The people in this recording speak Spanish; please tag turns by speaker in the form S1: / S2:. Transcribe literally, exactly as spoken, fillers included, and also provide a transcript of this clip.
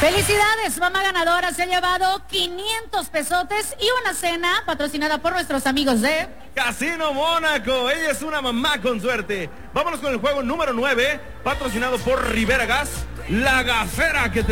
S1: Felicidades, mamá ganadora, se ha llevado quinientos pesotes y una cena patrocinada por nuestros amigos de
S2: Casino Mónaco. Ella es una mamá con suerte. Vámonos con el juego número nueve, patrocinado por Rivera Gas, la gasera que te